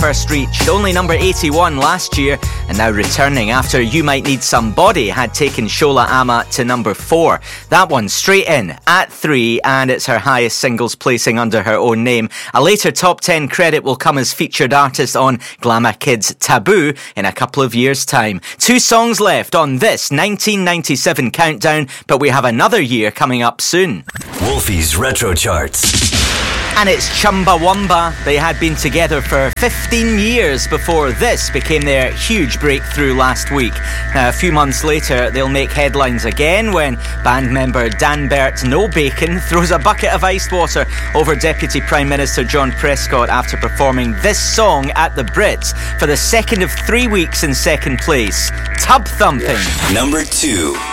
first reached. Only number 81 last year, and now returning after You Might Need Somebody had taken Shola Ama to number 4. That one straight in at 3, and it's her highest singles placing under her own name. A later top 10 credit will come as featured artist on Glamour Kids' Taboo in a couple of years' time. 2 songs left on this 1997 countdown, but we have another year coming up soon. Wolfie's Retro Charts. And it's Chumbawamba. They had been together for 15 years before this became their huge breakthrough last week. Now, a few months later, they'll make headlines again when band member Dan Bert No Bacon throws a bucket of iced water over Deputy Prime Minister John Prescott after performing this song at the Brits for the second of 3 weeks in second place. Tub Thumping. Number 2.